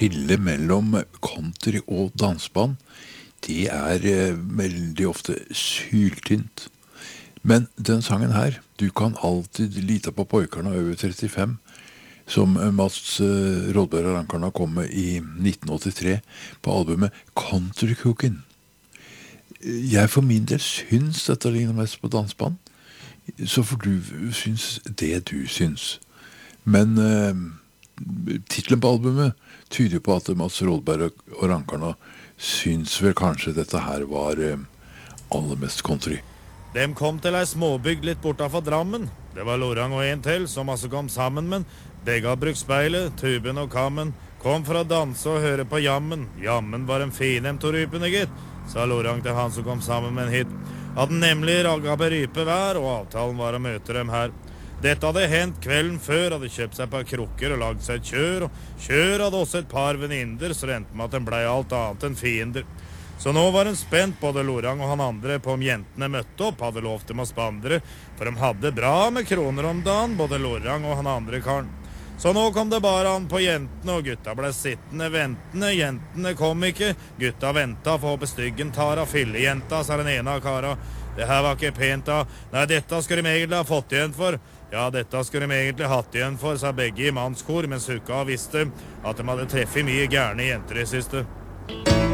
skille mellom country og dansband, det veldig ofte syltynt. Men den sangen her, du kan alltid lita på pojkarna over 35, som Mats Rådberg og Rankarna kom med i 1983 på albumet Country Cookin'. Jeg for min del syns dette ligner mest på dansband, så får du syns det du syns. Men titlen på albumet tyder på at Mats Rådberg og Rankarna syns vel kanskje dette her var aller mest country. De kom til ei småbygd litt bortafor Drammen. Det var Lorang og en til som altså kom sammen, men begge hadde brukt speilet, tuben og kammen. Kom for å danse og høre på jammen. Jammen var en fin en to rypene, gitt, sa Lorang til han som kom sammen med en hit. Hadde nemlig ragga på rype hver, og avtalen var å møte dem her. Dette hadde hendt kvelden før, hadde kjøpt seg et par krukker og lagd seg et kjør, og kjør hadde også et par venninner, så det endte med at den blei alt annet enn fiender. Så nå var den spent, både Lorang og han andre, på om jentene møtte opp, hadde lovt dem å spandre, for de hadde bra med kroner om dagen, både Lorang og han andre karen. Så nå kom det bare an på jentene, og gutta ble sittende ventende, jentene kom ikke, gutta ventet for å håpe styggen tar av fyllejenta, sa den ene av kara. Det her var ikke pent da, nei, dette skulle de egentlig ha fått igjen for. Ja, dette skulle de egentlig hatt igjen for, sa begge i mannskor, mens hukka visste at de hadde treffet mye gærne jenter i siste.